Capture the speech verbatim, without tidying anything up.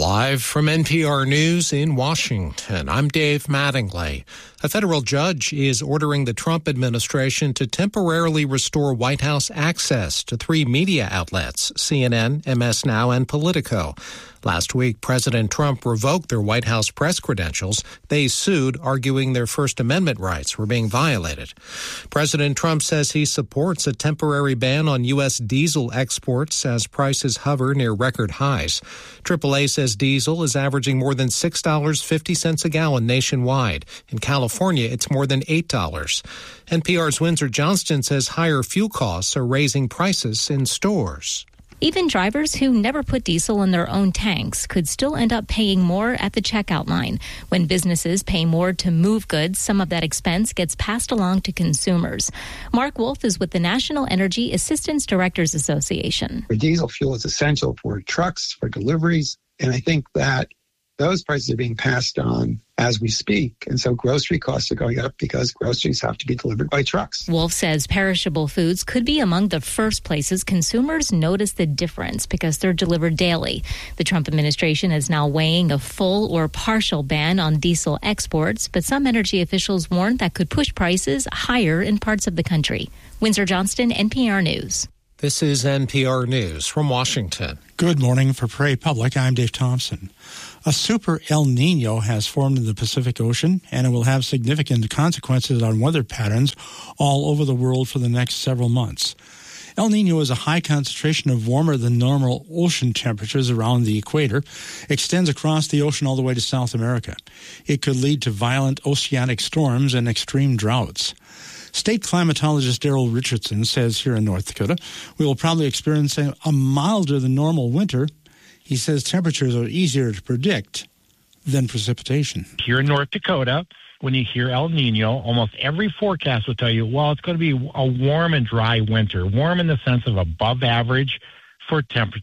Live from N P R News in Washington, I'm Dave Mattingly. A federal judge is ordering the Trump administration to temporarily restore White House access to three media outlets, C N N, M S Now, and Politico. Last week, President Trump revoked their White House press credentials. They sued, arguing their First Amendment rights were being violated. President Trump says he supports a temporary ban on U S diesel exports as prices hover near record highs. triple A says diesel is averaging more than six dollars and fifty cents a gallon nationwide. In California, it's more than eight dollars. N P R's Windsor Johnston says higher fuel costs are raising prices in stores. Even drivers who never put diesel in their own tanks could still end up paying more at the checkout line. When businesses pay more to move goods, some of that expense gets passed along to consumers. Mark Wolf is with the National Energy Assistance Directors Association. Diesel fuel is essential for trucks, for deliveries, and I think that those prices are being passed on as we speak. And so grocery costs are going up because groceries have to be delivered by trucks. Wolf says perishable foods could be among the first places consumers notice the difference because they're delivered daily. The Trump administration is now weighing a full or partial ban on diesel exports, but some energy officials warn that could push prices higher in parts of the country. Windsor Johnston, N P R News. This is N P R News from Washington. Good morning for Prairie Public. I'm Dave Thompson. A super El Nino has formed in the Pacific Ocean, and it will have significant consequences on weather patterns all over the world for the next several months. El Nino is a high concentration of warmer than normal ocean temperatures around the equator, extends across the ocean all the way to South America. It could lead to violent oceanic storms and extreme droughts. State climatologist Daryl Richardson says here in North Dakota, we will probably experience a, a milder than normal winter. He says temperatures are easier to predict than precipitation. Here in North Dakota, when you hear El Nino, almost every forecast will tell you, well, it's going to be a warm and dry winter. Warm in the sense of above average for temperature.